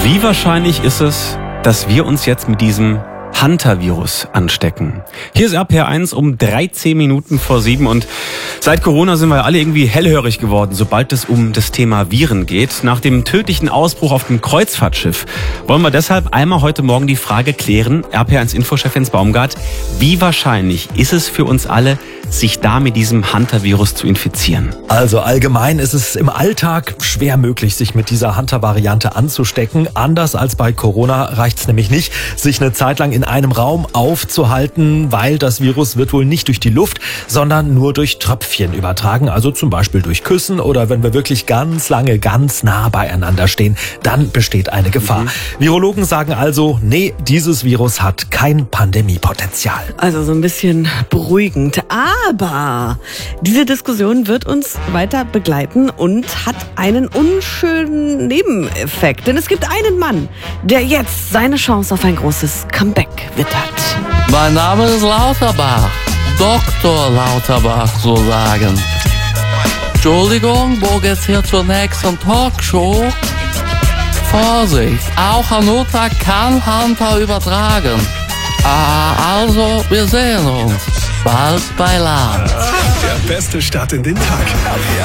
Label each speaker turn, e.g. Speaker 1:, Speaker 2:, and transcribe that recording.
Speaker 1: Wie wahrscheinlich ist es, dass wir uns jetzt mit diesem Hunter-Virus anstecken? Hier ist RPR1 um 13 Minuten vor 7 und seit Corona sind wir alle irgendwie hellhörig geworden, sobald es um das Thema Viren geht. Nach dem tödlichen Ausbruch auf dem Kreuzfahrtschiff wollen wir deshalb einmal heute Morgen die Frage klären, RPR1-Infochef Jens Baumgart, wie wahrscheinlich ist es für uns alle, sich da mit diesem Hunter-Virus zu infizieren?
Speaker 2: Also allgemein ist es im Alltag schwer möglich, sich mit dieser Hunter-Variante anzustecken. Anders als bei Corona reicht es nämlich nicht, sich eine Zeit lang in einem Raum aufzuhalten, weil das Virus wird wohl nicht durch die Luft, sondern nur durch Tröpfchen übertragen. Also zum Beispiel durch Küssen oder wenn wir wirklich ganz lange, ganz nah beieinander stehen, dann besteht eine Gefahr. Virologen sagen also, nee, dieses Virus hat kein Pandemiepotenzial.
Speaker 3: Also so ein bisschen beruhigend. Aber diese Diskussion wird uns weiter begleiten und hat einen unschönen Nebeneffekt. Denn es gibt einen Mann, der jetzt seine Chance auf ein großes Comeback wittert.
Speaker 4: Mein Name ist Lauterbach. Dr. Lauterbach, so sagen. Entschuldigung, wo geht's hier zur nächsten Talkshow? Vorsicht, auch Hanuta kann Hunter übertragen. Also, wir sehen uns bald bei Land.
Speaker 5: Der beste Start in den Tag.